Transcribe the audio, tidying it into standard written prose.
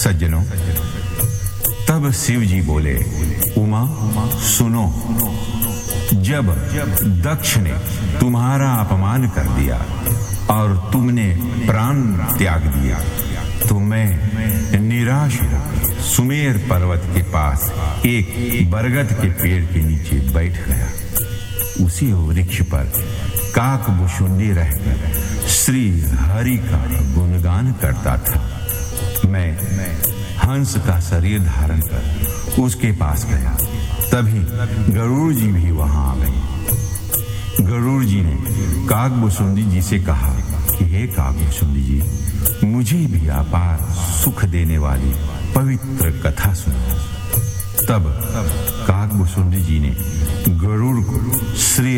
सज्जनों, तब शिव जी बोले, उमा सुनो, जब दक्ष ने तुम्हारा अपमान कर दिया और तुमने प्राण त्याग दिया तो मैं निराश होकर सुमेर पर्वत के पास एक बरगद के पेड़ के नीचे बैठ गया। उसी वृक्ष पर काकभुशुंडी रहकर श्री हरि का गुणगान करता था। मैं हंस का शरीर धारण कर उसके पास गया। तभी गरुड़ जी भी वहां आ गए। गरुड़ जी ने काकभुशुंडी जी से कहा कि हे काकभुशुंडी जी, मुझे भी अपार सुख देने वाली पवित्र कथा सुनाओ। तब काकभुशुंडी जी ने गरुड़ को श्री